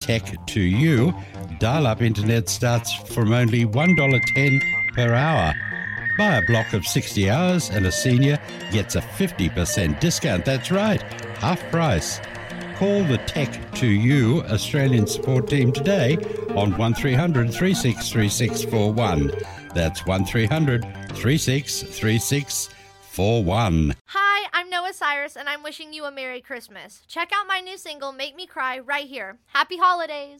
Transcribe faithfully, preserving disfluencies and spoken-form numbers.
tech to you. Dial-up internet starts from only one dollar ten per hour. Buy a block of sixty hours and a senior gets a fifty percent discount. That's right, half price. Call the Tech to You Australian support team today on one three hundred, three six three six four one. That's one three hundred, three six three six four one. Hi, I'm Noah Cyrus, and I'm wishing you a Merry Christmas. Check out my new single, Make Me Cry, right here. Happy holidays!